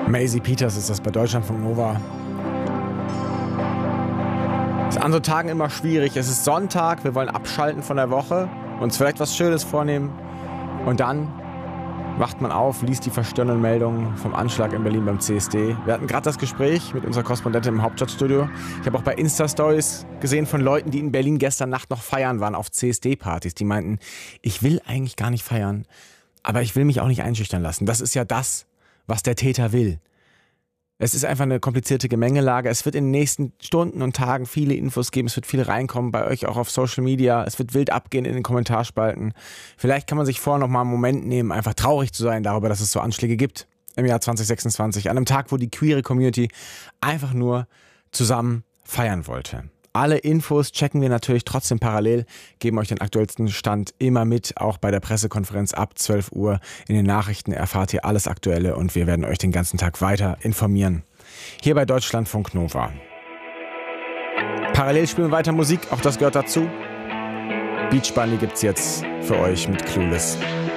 Maisie Peters ist das bei Deutschlandfunk Nova. Es ist an so Tagen immer schwierig. Es ist Sonntag, wir wollen abschalten von der Woche, uns vielleicht was Schönes vornehmen. Und dann wacht man auf, liest die verstörenden Meldungen vom Anschlag in Berlin beim CSD. Wir hatten gerade das Gespräch mit unserer Korrespondentin im Hauptstadtstudio. Ich habe auch bei Insta-Stories gesehen von Leuten, die in Berlin gestern Nacht noch feiern waren auf CSD-Partys. Die meinten, ich will eigentlich gar nicht feiern, aber ich will mich auch nicht einschüchtern lassen. Das ist ja das, was der Täter will. Es ist einfach eine komplizierte Gemengelage. Es wird in den nächsten Stunden und Tagen viele Infos geben. Es wird viel reinkommen bei euch auch auf Social Media. Es wird wild abgehen in den Kommentarspalten. Vielleicht kann man sich vorher noch mal einen Moment nehmen, einfach traurig zu sein darüber, dass es so Anschläge gibt im Jahr 2026. An einem Tag, wo die queere Community einfach nur zusammen feiern wollte. Alle Infos checken wir natürlich trotzdem parallel, geben euch den aktuellsten Stand immer mit, auch bei der Pressekonferenz ab 12 Uhr. In den Nachrichten erfahrt ihr alles Aktuelle und wir werden euch den ganzen Tag weiter informieren. Hier bei Deutschlandfunk Nova. Parallel spielen wir weiter Musik, auch das gehört dazu. Beach Bunny gibt's jetzt für euch mit Clueless.